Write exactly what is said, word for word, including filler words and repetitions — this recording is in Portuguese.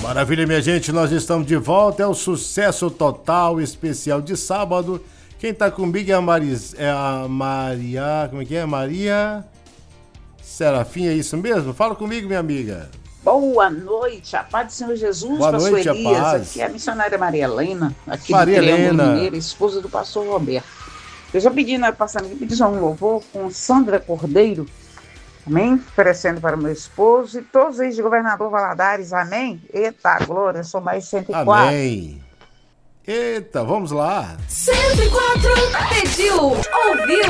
Maravilha, minha gente, nós estamos de volta, é o Sucesso Total especial de sábado. Quem tá comigo é a, Maris, é a Maria, como é que é? Maria Serafim, é isso mesmo? Fala comigo, minha amiga. Boa noite, a paz do Senhor Jesus, Boa pastor noite, Elias, a paz. aqui é a missionária Maria Helena, aqui Maria do Triângulo Helena. Mineiro, esposa do pastor Roberto. Eu já pedi, né, passando aqui, pedi só um louvor com Sandra Cordeiro, amém? Oferecendo para o meu esposo e todos os ex-governador Valadares, amém? Eita, glória, sou mais cento e quatro. Amém. Eita, vamos lá. cento e quatro pediu, ouviu.